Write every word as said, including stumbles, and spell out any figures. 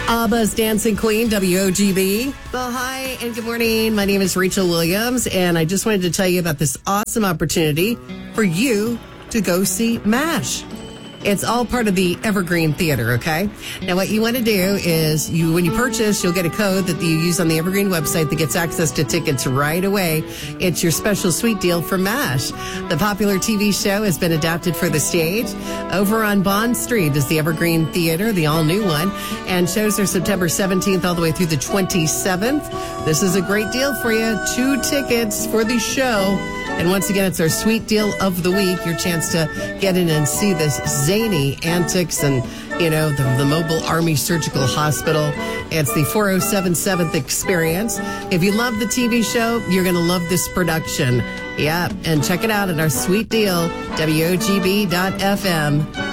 ABBA's Dancing Queen, W O G B. Well, hi and good morning. My name is Rachel Williams, and I just wanted to tell you about this awesome opportunity for you to go see MASH. It's all part of the Evergreen Theater, okay? Now, what you want to do is, you when you purchase, you'll get a code that you use on the Evergreen website that gets access to tickets right away. It's your special sweet deal for MASH. The popular T V show has been adapted for the stage. Over on Bond Street is the Evergreen Theater, the all-new one, and shows are September seventeenth all the way through the twenty-seventh. This is a great deal for you. Two tickets for the show. And once again, it's our sweet deal of the week, your chance to get in and see this zany antics and, you know, the, the Mobile Army Surgical Hospital. It's the four oh seven seventh Experience. If you love the T V show, you're going to love this production. Yeah, and check it out at our sweet deal, W O G B dot F M.